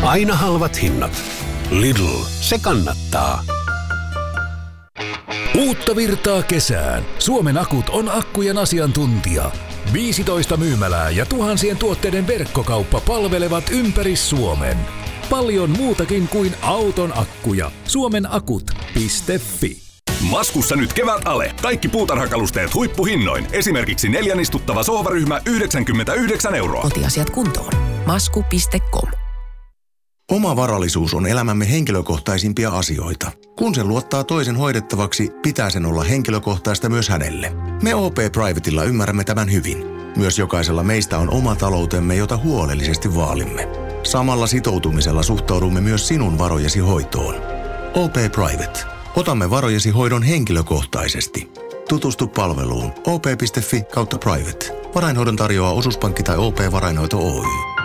Aina halvat hinnat. Lidl, se kannattaa. Uutta virtaa kesään. Suomen Akut on akkujen asiantuntija. 15 myymälää ja tuhansien tuotteiden verkkokauppa palvelevat ympäri Suomen. Paljon muutakin kuin auton akkuja. Suomenakut.fi. Maskussa nyt kevät ale. Kaikki puutarhakalusteet huippuhinnoin. Esimerkiksi 4 istuttava sohvaryhmä 99 €. Kotiasiat kuntoon. Masku.com. Oma varallisuus on elämämme henkilökohtaisimpia asioita. Kun sen luottaa toisen hoidettavaksi, pitää sen olla henkilökohtaista myös hänelle. Me OP Privatella ymmärrämme tämän hyvin. Myös jokaisella meistä on oma taloutemme, jota huolellisesti vaalimme. Samalla sitoutumisella suhtaudumme myös sinun varojesi hoitoon. OP Private. Otamme varojesi hoidon henkilökohtaisesti. Tutustu palveluun op.fi/private. Varainhoidon tarjoaa Osuuspankki tai OP Varainhoito Oy.